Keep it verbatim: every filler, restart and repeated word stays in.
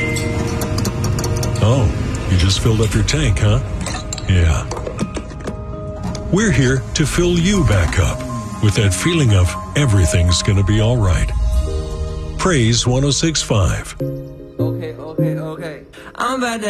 Oh, you just filled up your tank, huh? Yeah. We're here to fill you back up with that feeling of everything's gonna be all right. Praise one oh six point five. Okay, okay, okay. I'm about to